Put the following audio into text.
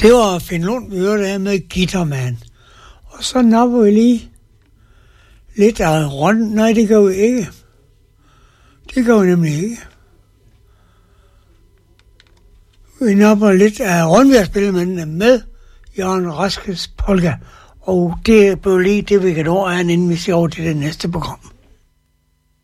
Det var Finn Lund, vi hørte her med Gitterman. Og så napper vi lige lidt af Ron. Nej, det gør vi ikke. Det gør vi nemlig ikke. Vi napper lidt af Rønbjerg-spillemændene med Jørgen Raskes polka. Og det blev lige det, vi kan nå af, inden vi ser over til det næste program.